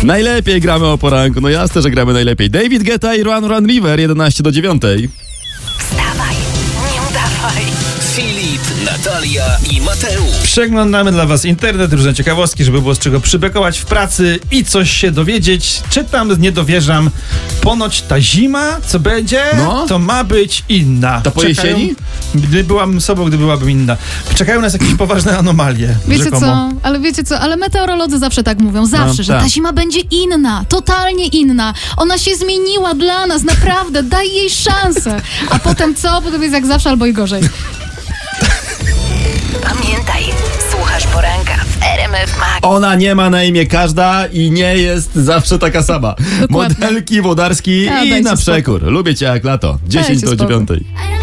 Najlepiej gramy o poranku, no jasne, że gramy najlepiej. David Guetta i Run River, 11:09. Wstawaj, nie udawaj. Filip, Natalia i Mateusz. Przeglądamy dla was internet, różne ciekawostki, żeby było z czego przybekować w pracy i coś się dowiedzieć. Czytam, nie dowierzam. Ponoć ta zima, co będzie, to ma być inna. To po jesieni? Gdy byłabym sobą, gdy byłabym inna. Czekają nas jakieś poważne anomalie. Wiecie rzekomo. co, ale meteorolodzy zawsze tak mówią, zawsze, że ta zima będzie inna, totalnie inna. Ona się zmieniła dla nas, naprawdę, daj jej szansę. A potem co? Potem jest jak zawsze albo i gorzej. Pamiętaj, słuchasz poranka w RMF Max. Ona nie ma na imię każda i nie jest zawsze taka sama. Dokładnie. Modelki, Włodarski i dajcie na przekór. Lubię cię jak lato. 10:09.